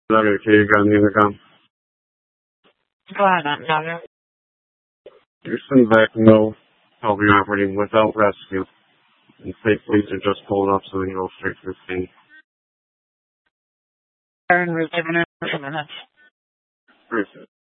Okay, you got on the intercom. Go ahead, Navigator. Your Sinvac no help you operating without rescue. And state police are just pulled up so we can go straight to the scene. Aaron, we're giving it a minute. Perfect.